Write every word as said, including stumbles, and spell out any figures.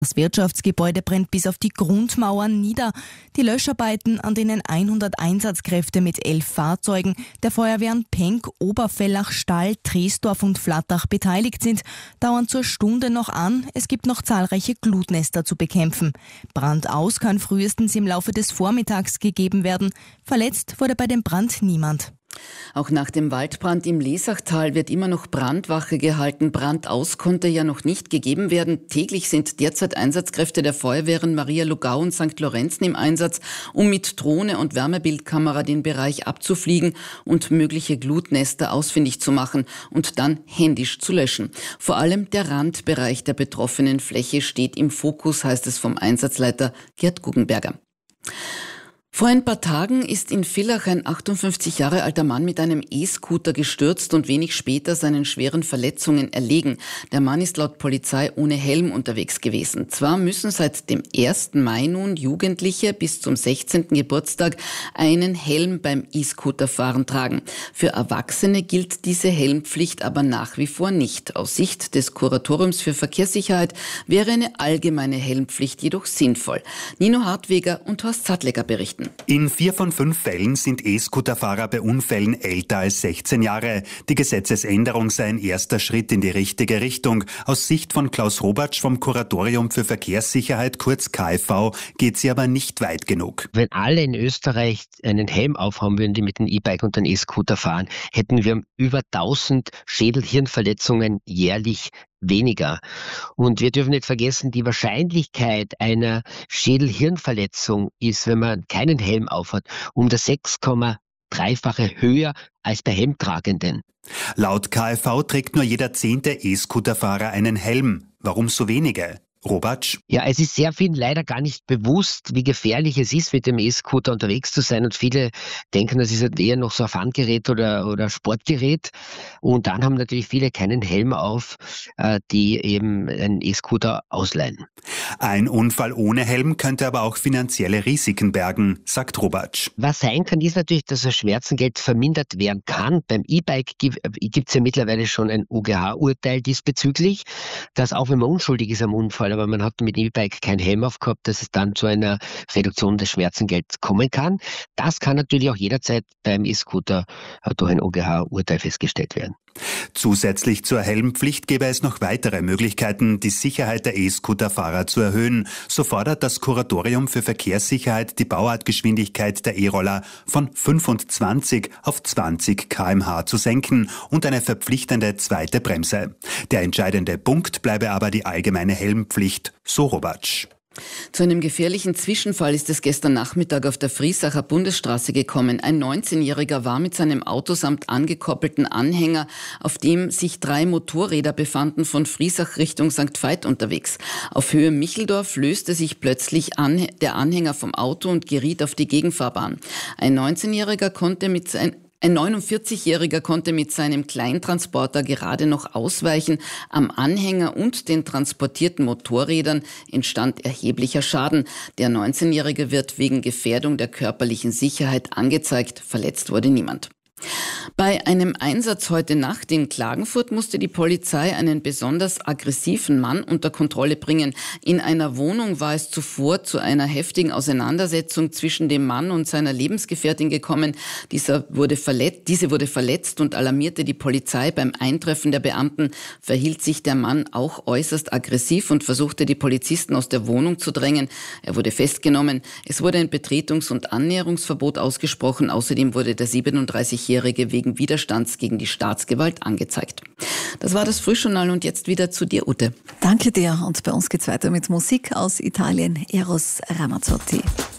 Das Wirtschaftsgebäude brennt bis auf die Grundmauern nieder. Die Löscharbeiten, an denen hundert Einsatzkräfte mit elf Fahrzeugen der Feuerwehren Penk, Oberfellach, Stall, Tresdorf und Flattach beteiligt sind, dauern zur Stunde noch an. Es gibt noch zahlreiche Glutnester zu bekämpfen. Brandaus kann frühestens im Laufe des Vormittags gegeben werden. Verletzt wurde bei dem Brand niemand. Auch nach dem Waldbrand im Lesachtal wird immer noch Brandwache gehalten. Brandaus konnte ja noch nicht gegeben werden. Täglich sind derzeit Einsatzkräfte der Feuerwehren Maria Lugau und Sankt Lorenzen im Einsatz, um mit Drohne und Wärmebildkamera den Bereich abzufliegen und mögliche Glutnester ausfindig zu machen und dann händisch zu löschen. Vor allem der Randbereich der betroffenen Fläche steht im Fokus, heißt es vom Einsatzleiter Gerd Guggenberger. Vor ein paar Tagen ist in Villach ein achtundfünfzig Jahre alter Mann mit einem E-Scooter gestürzt und wenig später seinen schweren Verletzungen erlegen. Der Mann ist laut Polizei ohne Helm unterwegs gewesen. Zwar müssen seit dem ersten Mai nun Jugendliche bis zum sechzehnten Geburtstag einen Helm beim E-Scooterfahren tragen. Für Erwachsene gilt diese Helmpflicht aber nach wie vor nicht. Aus Sicht des Kuratoriums für Verkehrssicherheit wäre eine allgemeine Helmpflicht jedoch sinnvoll. Nino Hartweger und Horst Sattleger berichten. In vier von fünf Fällen sind E-Scooterfahrer bei Unfällen älter als sechzehn Jahre. Die Gesetzesänderung sei ein erster Schritt in die richtige Richtung. Aus Sicht von Klaus Robatsch vom Kuratorium für Verkehrssicherheit, kurz K F V, geht sie aber nicht weit genug. Wenn alle in Österreich einen Helm aufhaben würden, die mit dem E-Bike und dem E-Scooter fahren, hätten wir über tausend Schädel-Hirnverletzungen jährlich weniger. Und wir dürfen nicht vergessen, die Wahrscheinlichkeit einer Schädel-Hirnverletzung ist, wenn man keinen Helm aufhat, um das sechs Komma drei-fache höher als bei Helmtragenden. Laut K F V trägt nur jeder zehnte E-Scooterfahrer einen Helm. Warum so wenige? Robatsch? Ja, es ist sehr vielen leider gar nicht bewusst, wie gefährlich es ist, mit dem E-Scooter unterwegs zu sein. Und viele denken, das ist eher noch so ein Fun-Gerät oder, oder Sportgerät. Und dann haben natürlich viele keinen Helm auf, die eben einen E-Scooter ausleihen. Ein Unfall ohne Helm könnte aber auch finanzielle Risiken bergen, sagt Robatsch. Was sein kann, ist natürlich, dass das Schmerzengeld vermindert werden kann. Beim E-Bike gibt es ja mittlerweile schon ein O G H-Urteil diesbezüglich, dass auch wenn man unschuldig ist am Unfall, aber man hat mit dem E-Bike kein Helm aufgehabt, dass es dann zu einer Reduktion des Schmerzengelds kommen kann. Das kann natürlich auch jederzeit beim E-Scooter durch ein O G H-Urteil festgestellt werden. Zusätzlich zur Helmpflicht gäbe es noch weitere Möglichkeiten, die Sicherheit der E-Scooter-Fahrer zu erhöhen. So fordert das Kuratorium für Verkehrssicherheit die Bauartgeschwindigkeit der E-Roller von fünfundzwanzig auf zwanzig Kilometer pro Stunde zu senken und eine verpflichtende zweite Bremse. Der entscheidende Punkt bleibe aber die allgemeine Helmpflicht, so Robatsch. Zu einem gefährlichen Zwischenfall ist es gestern Nachmittag auf der Friesacher Bundesstraße gekommen. Ein neunzehnjähriger war mit seinem Auto samt angekoppelten Anhänger, auf dem sich drei Motorräder befanden, von Friesach Richtung Sankt Veit unterwegs. Auf Höhe Micheldorf löste sich plötzlich an, der Anhänger vom Auto und geriet auf die Gegenfahrbahn. Ein neunzehnjähriger konnte mit sein Ein neunundvierzigjähriger konnte mit seinem Kleintransporter gerade noch ausweichen. Am Anhänger und den transportierten Motorrädern entstand erheblicher Schaden. Der neunzehnjährige wird wegen Gefährdung der körperlichen Sicherheit angezeigt. Verletzt wurde niemand. Bei einem Einsatz heute Nacht in Klagenfurt musste die Polizei einen besonders aggressiven Mann unter Kontrolle bringen. In einer Wohnung war es zuvor zu einer heftigen Auseinandersetzung zwischen dem Mann und seiner Lebensgefährtin gekommen. Dieser wurde verletzt, diese wurde verletzt und alarmierte die Polizei. Beim Eintreffen der Beamten verhielt sich der Mann auch äußerst aggressiv und versuchte, die Polizisten aus der Wohnung zu drängen. Er wurde festgenommen. Es wurde ein Betretungs- und Annäherungsverbot ausgesprochen. Außerdem wurde der siebenunddreißigjährige wegen Widerstands gegen die Staatsgewalt angezeigt. Das war das Frühjournal und jetzt wieder zu dir, Ute. Danke dir und bei uns geht's weiter mit Musik aus Italien, Eros Ramazzotti.